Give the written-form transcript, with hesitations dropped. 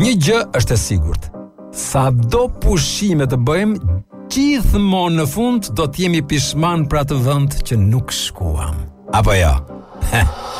Një gjë është e sigurt. Sa do pushime të bëjmë, gjithmonë në fund do t'jemi pishman për atë vend që nuk shkuam. Apo jo?